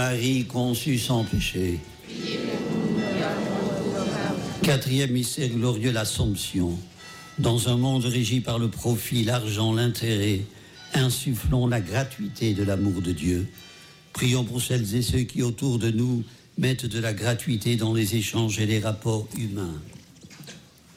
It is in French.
Marie conçue sans péché. Quatrième mystère glorieux, l'Assomption. Dans un monde régi par le profit, l'argent, l'intérêt, insufflons la gratuité de l'amour de Dieu. Prions pour celles et ceux qui autour de nous mettent de la gratuité dans les échanges et les rapports humains.